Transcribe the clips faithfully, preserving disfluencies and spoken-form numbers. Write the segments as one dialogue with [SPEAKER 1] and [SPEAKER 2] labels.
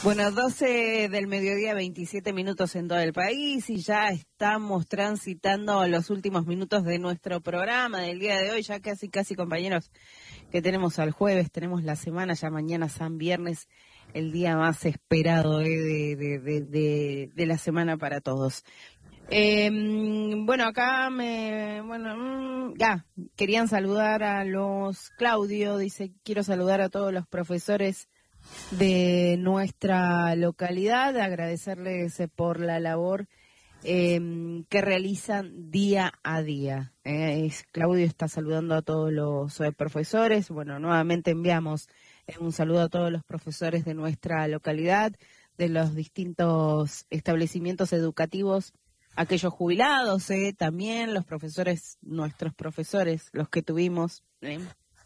[SPEAKER 1] Bueno, doce del mediodía, veintisiete minutos en todo el país y ya estamos transitando los últimos minutos de nuestro programa del día de hoy, ya casi, casi compañeros, que tenemos al jueves, tenemos la semana, ya mañana San Viernes, el día más esperado eh, de, de, de, de, de la semana para todos. Eh, bueno, acá me, bueno, ya, querían saludar a los, Claudio dice, quiero saludar a todos los profesores de nuestra localidad, agradecerles por la labor eh, que realizan día a día. Eh, es, Claudio está saludando a todos los eh, profesores. Bueno, nuevamente enviamos eh, un saludo a todos los profesores de nuestra localidad, de los distintos establecimientos educativos, aquellos jubilados, eh, también los profesores, nuestros profesores, los que tuvimos, eh,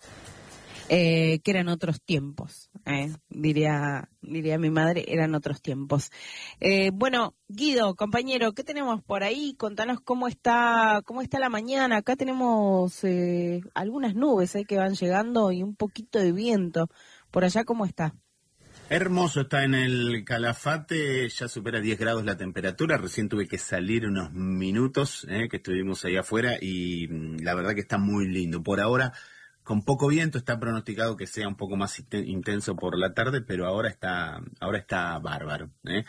[SPEAKER 1] Eh, que eran otros tiempos, eh, diría diría mi madre, eran otros tiempos. Eh, bueno, Guido, compañero, ¿qué tenemos por ahí? Contanos cómo está cómo está la mañana. Acá tenemos eh, algunas nubes eh, que van llegando y un poquito de viento. Por allá, ¿cómo está?
[SPEAKER 2] Hermoso, está en el Calafate, ya supera diez grados la temperatura, recién tuve que salir unos minutos, eh, que estuvimos ahí afuera y la verdad que está muy lindo. Por ahora, con poco viento, está pronosticado que sea un poco más intenso por la tarde, pero ahora está ahora está bárbaro. ¿eh?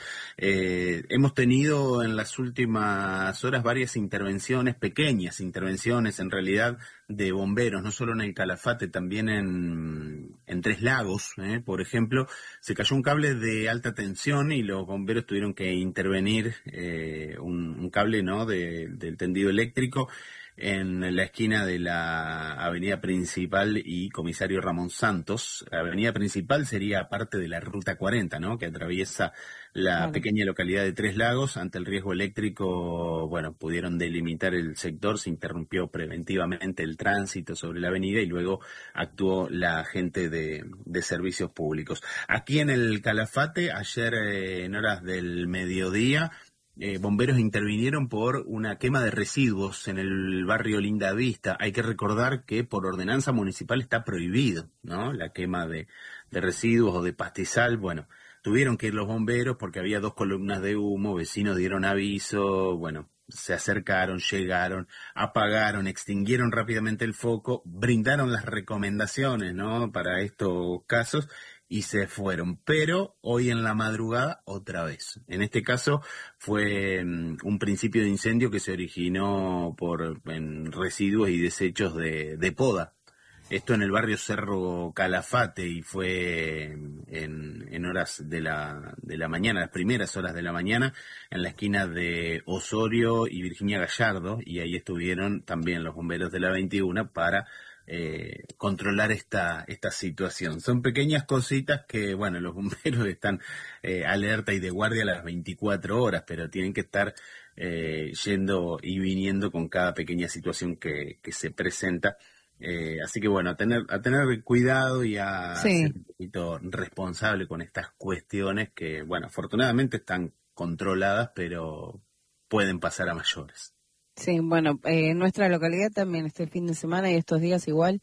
[SPEAKER 2] Eh, hemos tenido en las últimas horas varias intervenciones, pequeñas intervenciones en realidad, de bomberos, no solo en el Calafate, también en, en Tres Lagos, ¿eh? por ejemplo, se cayó un cable de alta tensión y los bomberos tuvieron que intervenir eh, un, un cable no de, del tendido eléctrico en la esquina de la avenida principal y Comisario Ramón Santos. La avenida principal sería parte de la ruta cuarenta, ¿no? Que atraviesa la claro. pequeña localidad de Tres Lagos. Ante el riesgo eléctrico, bueno, pudieron delimitar el sector, se interrumpió preventivamente el tránsito sobre la avenida y luego actuó la gente de, de servicios públicos. Aquí en el Calafate, ayer eh, en horas del mediodía, Eh, bomberos intervinieron por una quema de residuos en el barrio Linda Vista. Hay que recordar que por ordenanza municipal está prohibido, ¿no? La quema de, de residuos o de pastizal. Bueno, tuvieron que ir los bomberos porque había dos columnas de humo, vecinos dieron aviso, bueno, se acercaron, llegaron, apagaron, extinguieron rápidamente el foco, brindaron las recomendaciones, ¿no? Para estos casos y se fueron, pero hoy en la madrugada otra vez. En este caso fue um, un principio de incendio que se originó por en residuos y desechos de, de poda. Esto en el barrio Cerro Calafate y fue en, en horas de la, de la mañana, las primeras horas de la mañana, en la esquina de Osorio y Virginia Gallardo, y ahí estuvieron también los bomberos de la veintiuno para Eh, controlar esta esta situación. Son pequeñas cositas que, bueno, los bomberos están eh, alerta y de guardia a las veinticuatro horas, pero tienen que estar eh, yendo y viniendo con cada pequeña situación que, que se presenta. Eh, así que, bueno, a tener a tener cuidado y a sí. ser un poquito responsable con estas cuestiones que, bueno, afortunadamente están controladas, pero pueden pasar a mayores.
[SPEAKER 1] Sí, bueno, eh, en nuestra localidad también este fin de semana y estos días igual,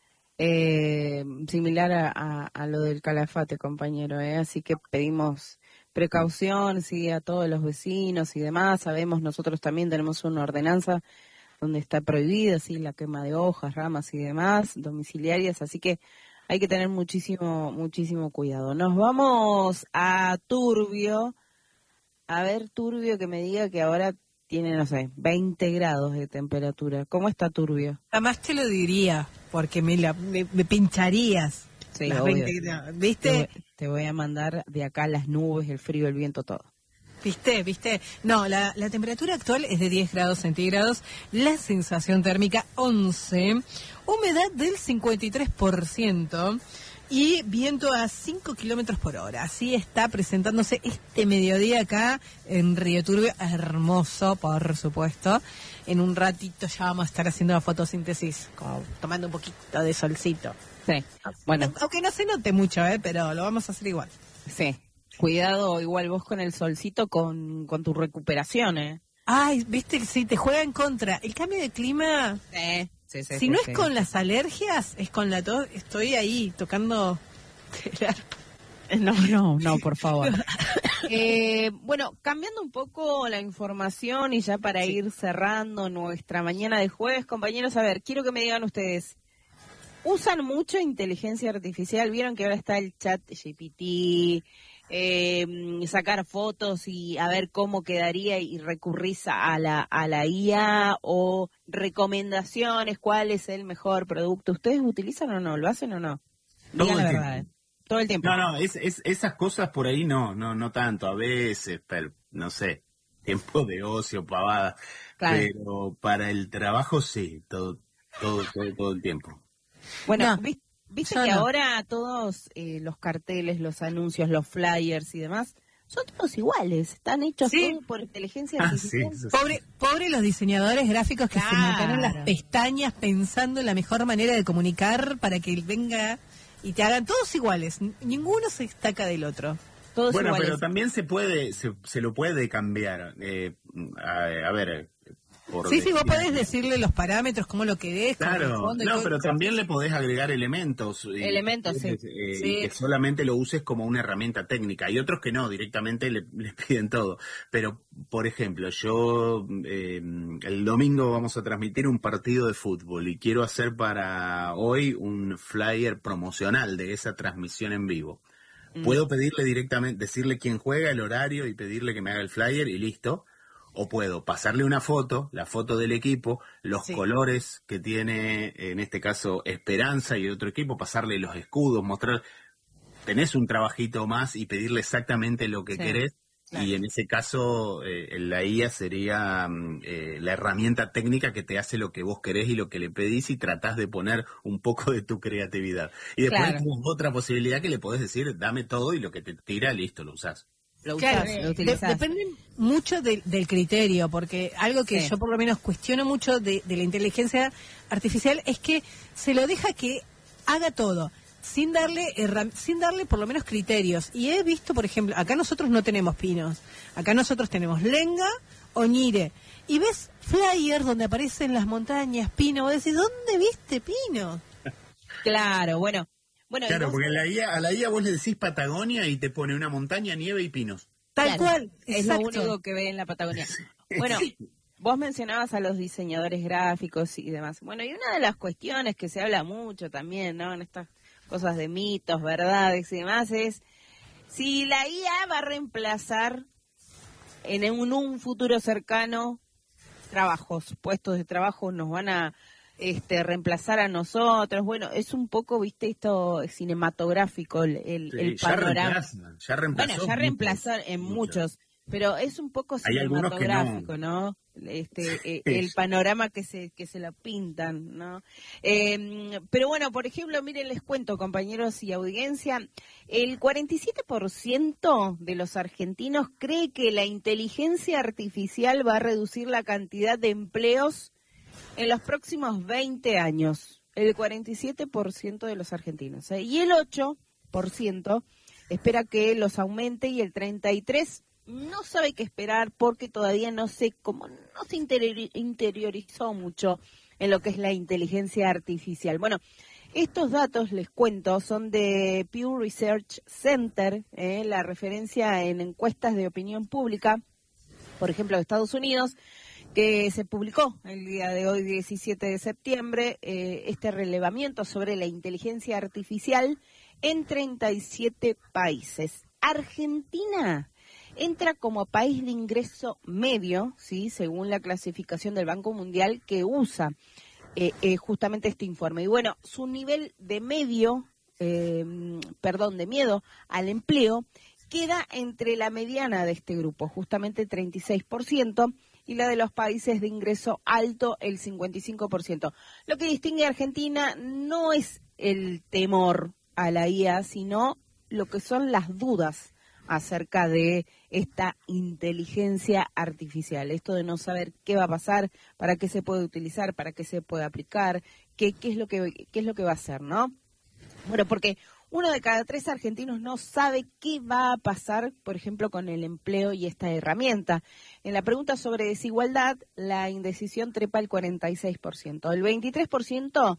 [SPEAKER 1] eh, similar a, a, a lo del Calafate, compañero, eh, así que pedimos precaución, sí, a todos los vecinos y demás. Sabemos, nosotros también tenemos una ordenanza donde está prohibida, sí, la quema de hojas, ramas y demás, domiciliarias, así que hay que tener muchísimo, muchísimo cuidado. Nos vamos a Turbio, a ver Turbio que me diga que ahora tiene, no sé, veinte grados de temperatura. ¿Cómo está Turbio?
[SPEAKER 3] Además te lo diría, porque me, la, me, me pincharías.
[SPEAKER 1] Sí,
[SPEAKER 3] las
[SPEAKER 1] obvio.
[SPEAKER 3] veinte grados. ¿Viste?
[SPEAKER 1] Te voy, te voy a mandar de acá las nubes, el frío, el viento, todo.
[SPEAKER 3] ¿Viste? ¿Viste? No, la, la temperatura actual es de diez grados centígrados, la sensación térmica once, humedad del cincuenta y tres por ciento y viento a cinco kilómetros por hora. Así está presentándose este mediodía acá en Río Turbio, hermoso, por supuesto. En un ratito ya vamos a estar haciendo la fotosíntesis, como tomando un poquito de solcito.
[SPEAKER 1] Sí, bueno.
[SPEAKER 3] Aunque no se note mucho, ¿eh? Pero lo vamos a hacer igual.
[SPEAKER 1] Sí, cuidado igual vos con el solcito, con, con tu recuperación, ¿eh?
[SPEAKER 3] Ay, viste que sí, te juega en contra. El cambio de clima...
[SPEAKER 1] Sí. Sí, sí,
[SPEAKER 3] si
[SPEAKER 1] sí,
[SPEAKER 3] no
[SPEAKER 1] sí.
[SPEAKER 3] es con las alergias, es con la tos. Estoy ahí tocando el arpa.
[SPEAKER 1] No, no, no, por favor. Eh, bueno, cambiando un poco la información y ya para sí. ir cerrando nuestra mañana de jueves, compañeros, a ver, quiero que me digan ustedes, ¿usan mucho inteligencia artificial? ¿Vieron que ahora está el chat G P T, eh, sacar fotos y a ver cómo quedaría y recurrís a la, a la I A o recomendaciones, cuál es el mejor producto? ¿Ustedes utilizan o no? ¿Lo hacen o no? Digan la verdad, ¿eh? Todo el tiempo.
[SPEAKER 2] No, no, es, es, esas cosas por ahí no, no, no tanto. A veces, pero, no sé, tiempo de ocio, pavada. Claro. Pero para el trabajo sí, todo, todo, todo, todo el tiempo.
[SPEAKER 1] Bueno, no, viste que no. ahora todos eh, los carteles, los anuncios, los flyers y demás son todos iguales, están hechos ¿Sí? todos por inteligencia artificial. Ah, sí,
[SPEAKER 3] pobre, pobre los diseñadores gráficos que claro. se montaron las pestañas pensando en la mejor manera de comunicar para que venga y te hagan todos iguales, ninguno se destaca del otro. Todos
[SPEAKER 2] bueno,
[SPEAKER 3] iguales.
[SPEAKER 2] Pero también se puede, se, se lo puede cambiar. Eh, a, a ver...
[SPEAKER 3] Por sí, sí, vos podés decirle los parámetros, cómo lo querés.
[SPEAKER 2] Claro, fondo, no, pero también le podés agregar elementos.
[SPEAKER 1] Elementos,
[SPEAKER 2] y,
[SPEAKER 1] sí.
[SPEAKER 2] Eh,
[SPEAKER 1] sí.
[SPEAKER 2] Que solamente lo uses como una herramienta técnica. Hay otros que no, directamente le, le piden todo. Pero, por ejemplo, yo eh, el domingo vamos a transmitir un partido de fútbol y quiero hacer para hoy un flyer promocional de esa transmisión en vivo. Mm. Puedo pedirle directamente, decirle quién juega, el horario y pedirle que me haga el flyer y listo. O puedo pasarle una foto, la foto del equipo, los sí. colores que tiene, en este caso, Esperanza y otro equipo, pasarle los escudos, mostrar, tenés un trabajito más y pedirle exactamente lo que sí. querés. Claro. Y en ese caso, eh, la I A sería eh, la herramienta técnica que te hace lo que vos querés y lo que le pedís y tratás de poner un poco de tu creatividad. Y después claro. tenés otra posibilidad que le podés decir, dame todo y lo que te tira, listo, lo usás.
[SPEAKER 1] Lo usás,
[SPEAKER 3] claro,
[SPEAKER 1] lo utilizás.
[SPEAKER 3] De, depende mucho de, del criterio, porque algo que sí. yo por lo menos cuestiono mucho de, de la inteligencia artificial es que se lo deja que haga todo, sin darle sin darle por lo menos criterios. Y he visto, por ejemplo, acá nosotros no tenemos pinos, acá nosotros tenemos lenga o ñire, y ves flyers donde aparecen las montañas, pino, vos decís, ¿dónde viste pino?
[SPEAKER 1] Claro, bueno. Bueno,
[SPEAKER 2] claro,
[SPEAKER 1] vos...
[SPEAKER 2] porque la I A, a la I A vos le decís Patagonia y te pone una montaña, nieve y pinos.
[SPEAKER 3] Tal
[SPEAKER 1] claro,
[SPEAKER 3] cual.
[SPEAKER 1] Es
[SPEAKER 3] exacto.
[SPEAKER 1] lo único que ve en la Patagonia. Bueno, vos mencionabas a los diseñadores gráficos y demás. Bueno, y una de las cuestiones que se habla mucho también, ¿no? En estas cosas de mitos, verdades y demás, es si la I A va a reemplazar en un, un futuro cercano trabajos, puestos de trabajo, nos van a... Este, reemplazar a nosotros, bueno, es un poco, viste, esto cinematográfico, el, el, sí, el panorama.
[SPEAKER 2] Ya, ya reemplazó.
[SPEAKER 1] Bueno, ya reemplazó en muchos, muchos, pero es un poco cinematográfico, no. ¿no? Este, eh, el panorama que se que se lo pintan, ¿no? Eh, pero bueno, por ejemplo, miren, les cuento, compañeros y audiencia, el cuarenta y siete por ciento de los argentinos cree que la inteligencia artificial va a reducir la cantidad de empleos en los próximos veinte años, el cuarenta y siete por ciento de los argentinos, ¿eh? Y el ocho por ciento espera que los aumente y el treinta y tres por ciento no sabe qué esperar porque todavía no sé cómo, no se interiori- interiorizó mucho en lo que es la inteligencia artificial. Bueno, estos datos, les cuento, son de Pew Research Center, ¿eh? La referencia en encuestas de opinión pública, por ejemplo, de Estados Unidos, que se publicó el día de hoy, diecisiete de septiembre, eh, este relevamiento sobre la inteligencia artificial en treinta y siete países. Argentina entra como país de ingreso medio, sí, según la clasificación del Banco Mundial que usa eh, eh, justamente este informe. Y bueno, su nivel de medio, eh, perdón, de miedo al empleo queda entre la mediana de este grupo, justamente treinta y seis por ciento, y la de los países de ingreso alto, el cincuenta y cinco por ciento. Lo que distingue a Argentina no es el temor a la I A, sino lo que son las dudas acerca de esta inteligencia artificial, esto de no saber qué va a pasar, para qué se puede utilizar, para qué se puede aplicar, qué, qué es lo que qué es lo que va a hacer, ¿no? Bueno, porque uno de cada tres argentinos no sabe qué va a pasar, por ejemplo, con el empleo y esta herramienta. En la pregunta sobre desigualdad, la indecisión trepa el cuarenta y seis por ciento. El veintitrés por ciento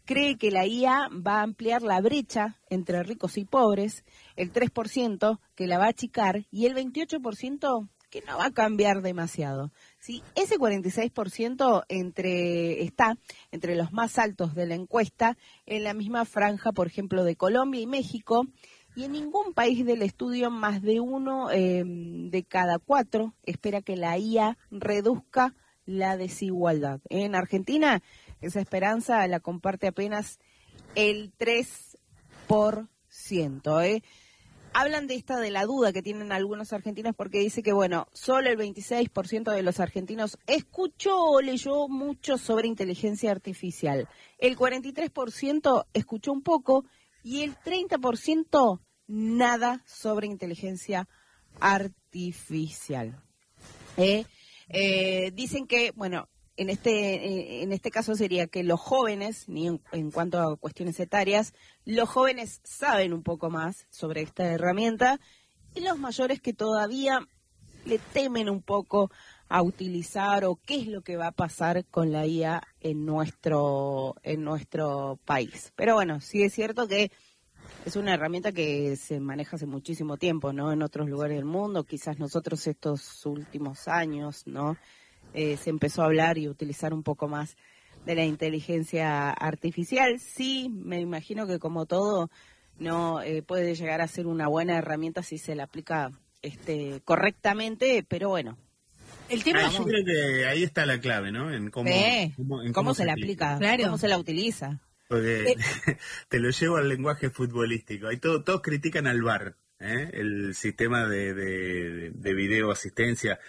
[SPEAKER 1] cree que la I A va a ampliar la brecha entre ricos y pobres, el tres por ciento que la va a achicar y el veintiocho por ciento que no va a cambiar demasiado. ¿Sí? Ese cuarenta y seis por ciento entre, está entre los más altos de la encuesta en la misma franja, por ejemplo, de Colombia y México, y en ningún país del estudio más de uno eh, de cada cuatro espera que la I A reduzca la desigualdad. En Argentina, esa esperanza la comparte apenas el tres por ciento. ¿eh? Hablan de esta, de la duda que tienen algunos argentinos, porque dice que, bueno, solo el veintiséis por ciento de los argentinos escuchó o leyó mucho sobre inteligencia artificial. El cuarenta y tres por ciento escuchó un poco y el treinta por ciento nada sobre inteligencia artificial. ¿Eh? Eh, dicen que, bueno, en este en este caso sería que los jóvenes, ni en, en cuanto a cuestiones etarias, los jóvenes saben un poco más sobre esta herramienta y los mayores que todavía le temen un poco a utilizar o qué es lo que va a pasar con la I A en nuestro en nuestro país. Pero bueno, sí es cierto que es una herramienta que se maneja hace muchísimo tiempo, ¿no? En otros lugares del mundo, quizás nosotros estos últimos años, ¿no? Eh, se empezó a hablar y utilizar un poco más de la inteligencia artificial. Sí, me imagino que como todo, no eh, puede llegar a ser una buena herramienta si se la aplica este, correctamente, pero bueno.
[SPEAKER 2] El tema ah, yo creo que ahí está la clave, ¿no? En cómo,
[SPEAKER 1] sí. cómo, en cómo, cómo se, se la aplica, claro. Cómo se la utiliza.
[SPEAKER 2] Porque eh. te lo llevo al lenguaje futbolístico. Ahí todo, todos critican al V A R, ¿eh? El sistema de, de, de video asistencia.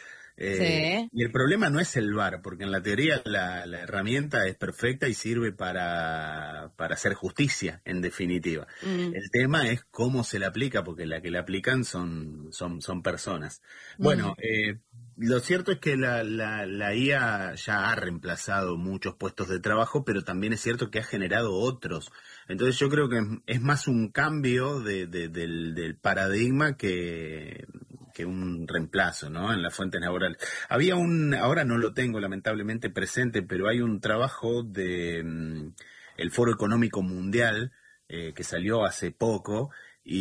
[SPEAKER 2] Eh, sí. Y el problema no es el V A R, porque en la teoría la, la herramienta es perfecta y sirve para, para hacer justicia, en definitiva. Mm. El tema es cómo se la aplica, porque la que la aplican son, son, son personas. Mm. Bueno, eh, lo cierto es que la, la, la I A ya ha reemplazado muchos puestos de trabajo, pero también es cierto que ha generado otros. Entonces yo creo que es más un cambio de, de, del, del paradigma que... que un reemplazo, ¿no? En la fuente laboral. Había un, ahora no lo tengo lamentablemente presente, pero hay un trabajo de um, el Foro Económico Mundial eh, que salió hace poco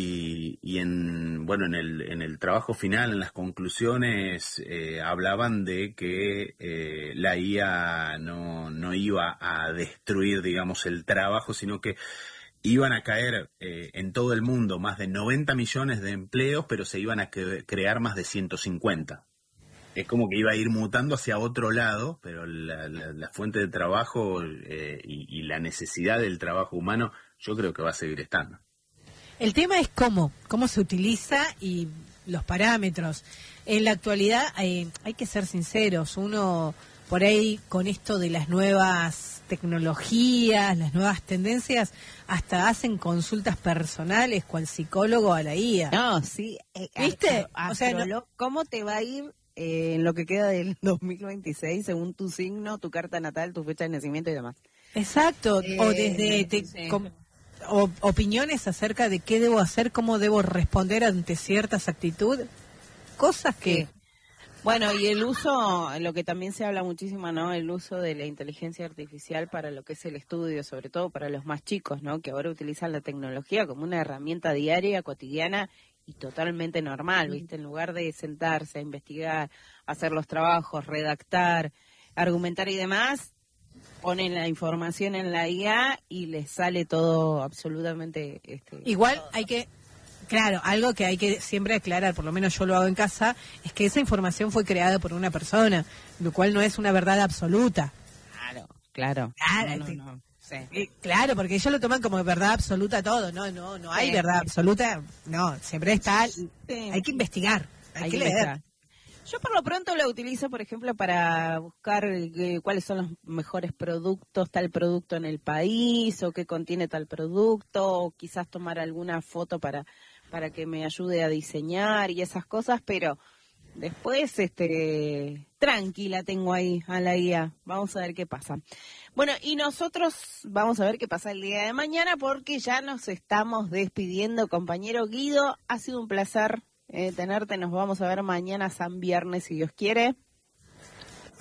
[SPEAKER 2] y, y en, bueno, en el, en el trabajo final, en las conclusiones, eh, hablaban de que eh, la I A no, no iba a destruir, digamos, el trabajo, sino que iban a caer eh, en todo el mundo más de noventa millones de empleos, pero se iban a cre- crear más de ciento cincuenta. Es como que iba a ir mutando hacia otro lado, pero la, la, la fuente de trabajo eh, y, y la necesidad del trabajo humano yo creo que va a seguir estando.
[SPEAKER 3] El tema es cómo, cómo se utiliza y los parámetros. En la actualidad eh, hay que ser sinceros, uno por ahí con esto de las nuevas tecnologías, las nuevas tendencias, hasta hacen consultas personales cual psicólogo a la I A.
[SPEAKER 1] No, sí. Eh,
[SPEAKER 3] ¿Viste?
[SPEAKER 1] O sea, no, ¿cómo te va a ir eh, en lo que queda del dos mil veintiséis según tu signo, tu carta natal, tu fecha de nacimiento y demás?
[SPEAKER 3] Exacto. Eh, o desde te, sí. com, o, opiniones acerca de qué debo hacer, cómo debo responder ante ciertas actitudes, cosas que...
[SPEAKER 1] Sí. Bueno, y el uso, lo que también se habla muchísimo, ¿no? El uso de la inteligencia artificial para lo que es el estudio, sobre todo para los más chicos, ¿no? Que ahora utilizan la tecnología como una herramienta diaria, cotidiana y totalmente normal, ¿viste? En lugar de sentarse a investigar, hacer los trabajos, redactar, argumentar y demás, ponen la información en la I A y les sale todo absolutamente... Este,
[SPEAKER 3] Igual
[SPEAKER 1] todo.
[SPEAKER 3] hay que... Claro, algo que hay que siempre aclarar, por lo menos yo lo hago en casa, es que esa información fue creada por una persona, lo cual no es una verdad absoluta.
[SPEAKER 1] Claro, claro.
[SPEAKER 3] Claro,
[SPEAKER 1] no, no, no. Sí.
[SPEAKER 3] Eh, claro, porque ellos lo toman como verdad absoluta todo, no, no, no hay sí. verdad absoluta, no, siempre está, sí. hay que investigar, hay, hay que leer. Investigar.
[SPEAKER 1] Yo por lo pronto lo utilizo, por ejemplo, para buscar eh, cuáles son los mejores productos, tal producto en el país, o qué contiene tal producto, o quizás tomar alguna foto para... para que me ayude a diseñar y esas cosas, pero después, este, tranquila tengo ahí a la I A. Vamos a ver qué pasa. Bueno, y nosotros vamos a ver qué pasa el día de mañana porque ya nos estamos despidiendo, compañero Guido. Ha sido un placer eh, tenerte. Nos vamos a ver mañana, San Viernes, si Dios quiere.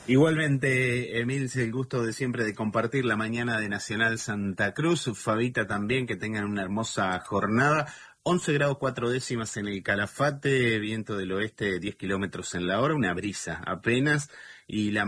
[SPEAKER 2] Igualmente, Emil, el gusto de siempre de compartir la mañana de Nacional Santa Cruz. Fabita también, que tengan una hermosa jornada. once grados cuatro décimas en el Calafate, viento del oeste diez kilómetros en la hora, una brisa apenas, y la